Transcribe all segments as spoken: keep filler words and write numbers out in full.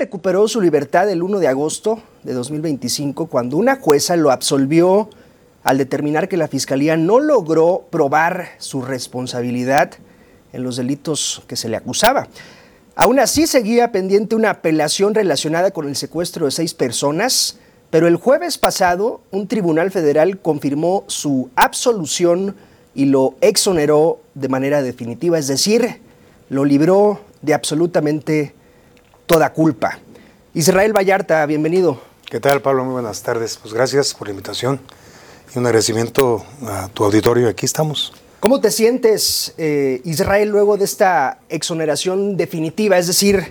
recuperó su libertad el primero de agosto de dos mil veinticinco cuando una jueza lo absolvió al determinar que la Fiscalía no logró probar su responsabilidad en los delitos que se le acusaba. Aún así seguía pendiente una apelación relacionada con el secuestro de seis personas, pero el jueves pasado un tribunal federal confirmó su absolución y lo exoneró de manera definitiva, es decir, lo libró de absolutamente toda culpa. Israel Vallarta, bienvenido. ¿Qué tal, Pablo? Muy buenas tardes. Pues gracias por la invitación y un agradecimiento a tu auditorio. Aquí estamos. ¿Cómo te sientes, eh, Israel, luego de esta exoneración definitiva? Es decir,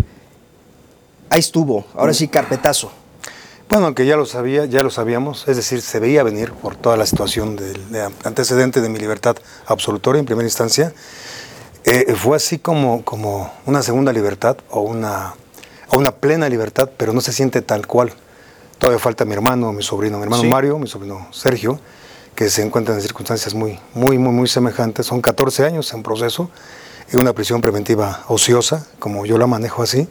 ahí estuvo, ahora sí, carpetazo. Bueno, aunque ya lo sabía, ya lo sabíamos, es decir, se veía venir por toda la situación del de antecedente de mi libertad absolutoria en primera instancia. Eh, fue así como, como una segunda libertad o una, o una plena libertad, pero no se siente tal cual. Todavía falta mi hermano, mi sobrino, mi hermano sí. Mario, mi sobrino Sergio, que se encuentran en circunstancias muy, muy, muy, muy semejantes. Son catorce años en proceso y una prisión preventiva ociosa, como yo la manejo así.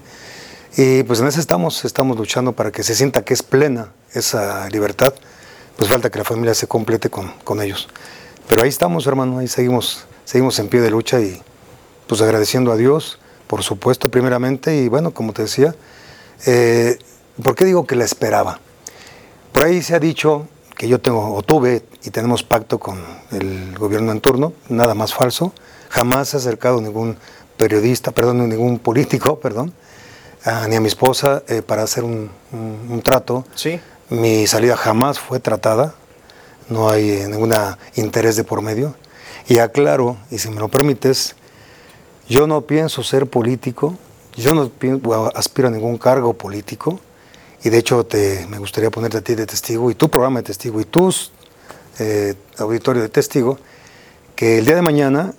Y pues en eso estamos, estamos luchando para que se sienta que es plena esa libertad. Pues falta que la familia se complete con, con ellos. Pero ahí estamos, hermano, ahí seguimos, seguimos en pie de lucha y pues agradeciendo a Dios, por supuesto, primeramente. Y bueno, como te decía, eh, ¿por qué digo que la esperaba? Por ahí se ha dicho que yo tengo o tuve y tenemos pacto con el gobierno en turno, nada más falso. Jamás he acercado a ningún periodista, perdón, ningún político, perdón, a, ni a mi esposa eh, para hacer un, un, un trato. Sí. Mi salida jamás fue tratada, no hay eh, ningún interés de por medio. Y aclaro, y si me lo permites, yo no pienso ser político, yo no pienso, aspiro a ningún cargo político. Y de hecho te, me gustaría ponerte a ti de testigo, y tu programa de testigo, y tu eh, auditorio de testigo, que el día de mañana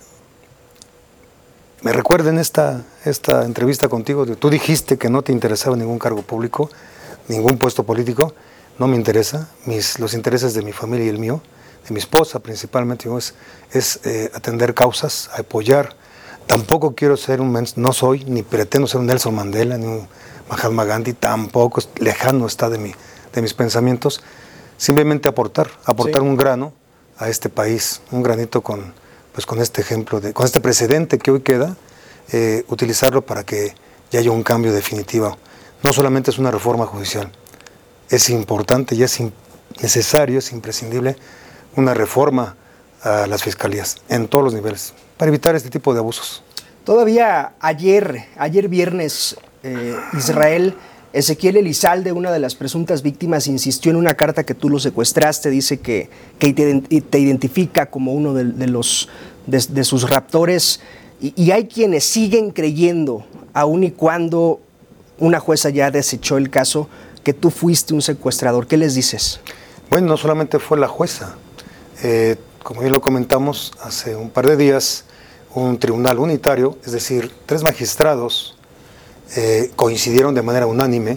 me recuerden esta, esta entrevista contigo. Tú dijiste que no te interesaba ningún cargo público, ningún puesto político. No me interesa. Mis, los intereses de mi familia y el mío, de mi esposa principalmente, es, es eh, atender causas, apoyar. Tampoco quiero ser un, no soy, ni pretendo ser un Nelson Mandela, ni un Mahatma Gandhi, tampoco, lejano está de, mi, de mis pensamientos. Simplemente aportar, aportar sí. un grano a este país, un granito con, pues con este ejemplo, de, con este precedente que hoy queda, eh, utilizarlo para que ya haya un cambio definitivo. No solamente es una reforma judicial, es importante y es in, necesario, es imprescindible una reforma a las fiscalías en todos los niveles, para evitar este tipo de abusos. Todavía ayer, ayer viernes, eh, Israel, Ezequiel Elizalde, una de las presuntas víctimas, insistió en una carta que tú lo secuestraste, dice que, que te, te identifica como uno de, de, los, de, de sus raptores, y, y hay quienes siguen creyendo, aun y cuando una jueza ya desechó el caso, que tú fuiste un secuestrador. ¿Qué les dices? Bueno, no solamente fue la jueza, eh, como ya lo comentamos hace un par de días, un tribunal unitario, es decir, tres magistrados eh, coincidieron de manera unánime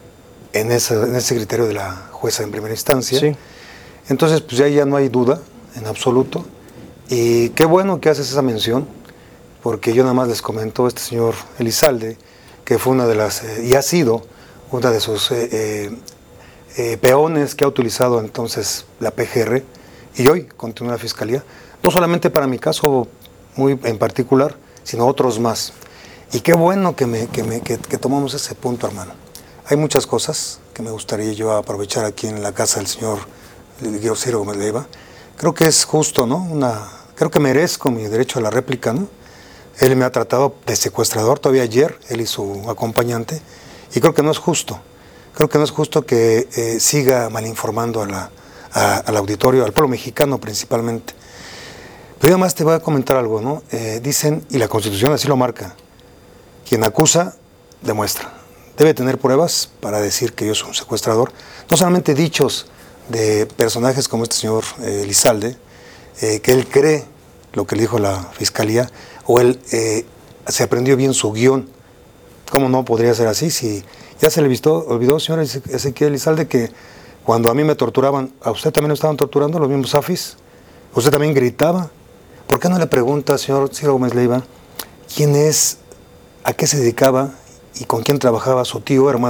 en ese, en ese criterio de la jueza en primera instancia. Sí. Entonces, pues ya, ya no hay duda en absoluto. Y qué bueno que haces esa mención, porque yo nada más les comento, este señor Elizalde, que fue una de las, eh, y ha sido una de sus eh, eh, eh, peones que ha utilizado entonces la P G R, y hoy continúa la Fiscalía, no solamente para mi caso muy en particular, sino otros más. Y qué bueno que, me, que, me, que, que tomamos ese punto, hermano. Hay muchas cosas que me gustaría yo aprovechar aquí en la casa del señor Guillermo Ciro Gómez Leiva. Creo que es justo, ¿no? Una, creo que merezco mi derecho a la réplica, ¿no? Él me ha tratado de secuestrador todavía ayer, él y su acompañante, y creo que no es justo. Creo que no es justo que eh, siga malinformando a la, a, al auditorio, al pueblo mexicano principalmente. Pero además te voy a comentar algo, ¿no? Eh, dicen, y la Constitución así lo marca, quien acusa, demuestra. Debe tener pruebas para decir que yo soy un secuestrador. No solamente dichos de personajes como este señor eh, Elizalde, eh, que él cree lo que le dijo la Fiscalía, o él eh, se aprendió bien su guión. ¿Cómo no podría ser así? Si ya se le visto, olvidó, señor Ezequiel Elizalde, que cuando a mí me torturaban, ¿a usted también lo estaban torturando, los mismos zafis? ¿Usted también gritaba? ¿Por qué no le pregunta, señor Ciro Gómez Leiva, quién es, a qué se dedicaba y con quién trabajaba su tío, hermano?